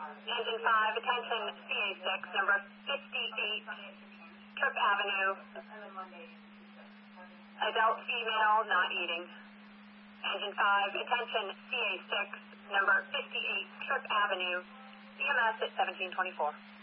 Engine 5, attention, CA6, number 58, Trip Avenue. Adult female, not eating. Engine 5, attention, CA6, number 58, Trip Avenue. EMS at 1724.